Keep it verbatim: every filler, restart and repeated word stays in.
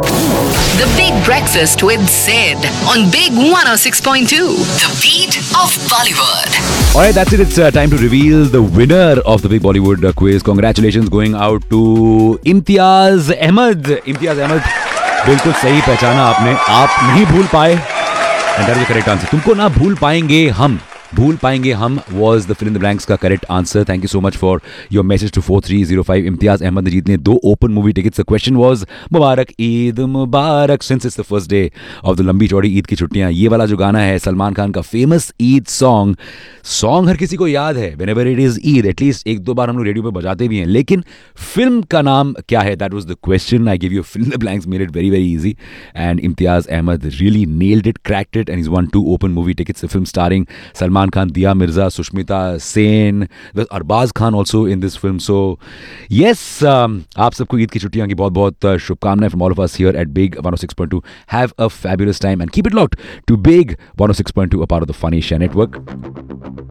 The Big Breakfast with Sid on Big one oh six point two. The beat of Bollywood. Alright, that's it. It's uh, time to reveal the winner of the Big Bollywood uh, quiz. Congratulations going out to Imtiaz Ahmed. Imtiaz Ahmed, बिल्कुल सही पहचाना आपने. आप नहीं भूल पाए. And that is the correct answer. तुमको ना भूल पाएंगे हम. भूल पाएंगे हम was the fill in the blanks का correct answer. Thank you so much for your message to four three zero five. Imtiaz Ahmad ने जीतने दो open movie tickets. The question was Mubarak Eid Mubarak. Since it's the first day of the लंबी चौड़ी ईद की छुट्टियां, ये वाला जो गाना है सलमान खान का famous ईद song, song हर किसी को याद है. Whenever it is Eid, at least एक दो बार हम लोग रेडियो पे बजाते भी हैं. लेकिन फिल्म का नाम क्या है? That was the question. I give you fill in the blanks, made it very very easy. And Imtiaz Ahmad really nailed it, cracked it, and he's won two open movie tickets. The film starring Salman Khan, Diya Mirza, Sushmita Sen, there's Arbaz Khan also in this film. So yes, um, आप सबको ईद की छुट्टियों की बहुत बहुत शुभकामनाएं from all of us here at Big one oh six point two. Have a fabulous time and keep it locked to Big one oh six point two, a part of the Funny Asia Network.